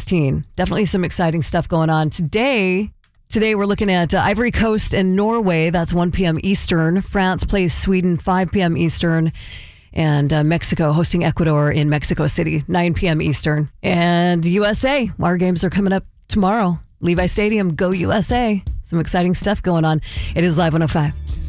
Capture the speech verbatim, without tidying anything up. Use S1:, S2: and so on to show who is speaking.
S1: sixteen. Definitely some exciting stuff going on. Today, today we're looking at uh, Ivory Coast and Norway. That's one p.m. Eastern. France plays Sweden, five p.m. Eastern. And uh, Mexico hosting Ecuador in Mexico City, nine p.m. Eastern. And U S A, our games are coming up tomorrow. Levi Stadium, go U S A. Some exciting stuff going on. It is Live one oh five.